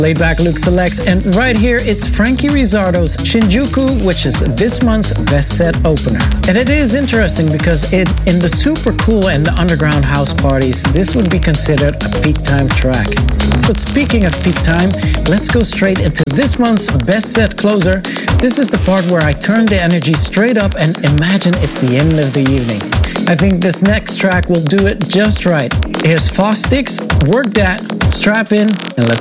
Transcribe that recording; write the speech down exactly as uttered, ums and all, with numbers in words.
Laidback Luke selects, and right here it's Frankie Rizzardo's Shinjuku, which is this month's best set opener. And it is interesting because it, in the super cool and the underground house parties, this would be considered a peak time track. But speaking of peak time, let's go straight into this month's best set closer. This is the part where I turn the energy straight up and imagine it's the end of the evening. I think this next track will do it just right. Here's Fostics, Work That, strap in, and let's